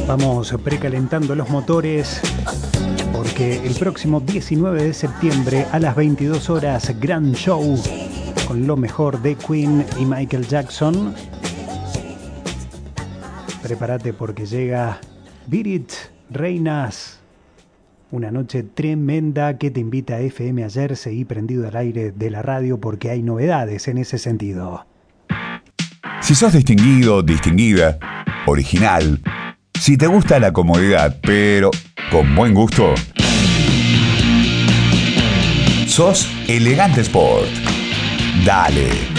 Vamos precalentando los motores porque el próximo 19 de septiembre a las 22 horas, gran show con lo mejor de Queen y Michael Jackson. Prepárate porque llega Beat It, Reinas. Una noche tremenda que te invita a FM Ayer. Seguí prendido al aire de la radio porque hay novedades en ese sentido. Si sos distinguido, distinguida, original, si te gusta la comodidad, pero con buen gusto, sos Elegante Sport. Dale.